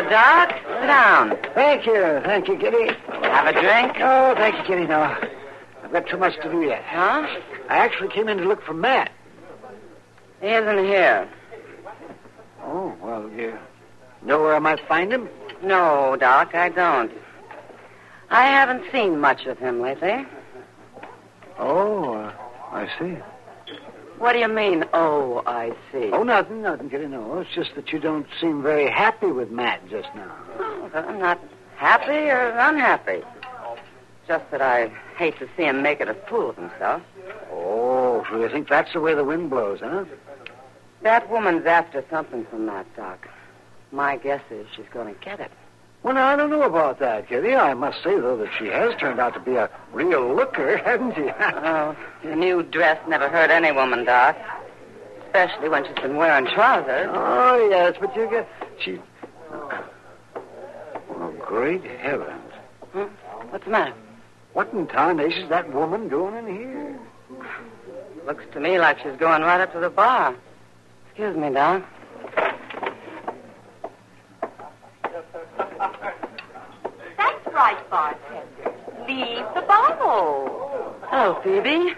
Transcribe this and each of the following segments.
Hello, Doc. Sit down. Thank you, Kitty. Have a drink? Oh, thank you, Kitty. No, I've got too much to do yet. Huh? I actually came in to look for Matt. He isn't here. Oh, well, you know where I might find him? No, Doc, I don't. I haven't seen much of him lately. Oh, I see. What do you mean, oh, I see? Oh, nothing, Kitty. No, it's just that you don't seem very happy with Matt just now. Oh, I'm not happy or unhappy. Just that I hate to see him make it a fool of himself. Oh, so you think that's the way the wind blows, huh? That woman's after something from that, Doc. My guess is she's going to get it. Well, now, I don't know about that, Kitty. I must say, though, that she has turned out to be a real looker, hasn't she? Oh, a new dress never hurt any woman, Doc. Especially when she's been wearing trousers. Oh, yes, but you get... She... Oh, great heavens. Hmm? What's the matter? What in tarnation is that woman doing in here? Looks to me like she's going right up to the bar. Excuse me, Doc. That's right, bartender. Leave the bottle. Hello, Phoebe.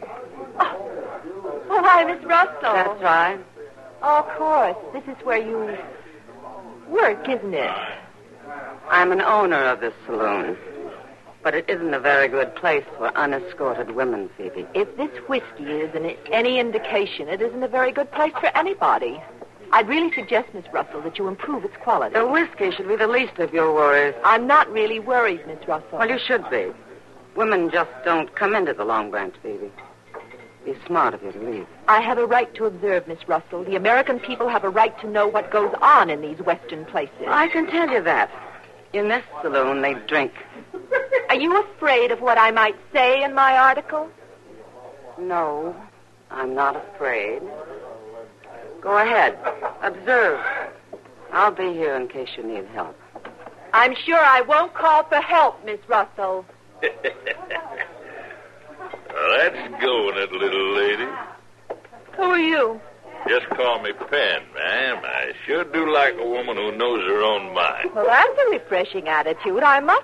Oh, hi, Miss Russell. That's right. Oh, of course. This is where you work, isn't it? I'm an owner of this saloon. But it isn't a very good place for unescorted women, Phoebe. If this whiskey is any indication, it isn't a very good place for anybody. I'd really suggest, Miss Russell, that you improve its quality. The whiskey should be the least of your worries. I'm not really worried, Miss Russell. Well, you should be. Women just don't come into the Long Branch, Phoebe. Be smart of you to leave. I have a right to observe, Miss Russell. The American people have a right to know what goes on in these Western places. I can tell you that. In this saloon, they drink. Are you afraid of what I might say in my article? No, I'm not afraid. Go ahead. Observe. I'll be here in case you need help. I'm sure I won't call for help, Miss Russell. Let's go, that little lady. Who are you? Just call me Pen, ma'am. I sure do like a woman who knows her own mind. Well, that's a refreshing attitude, I must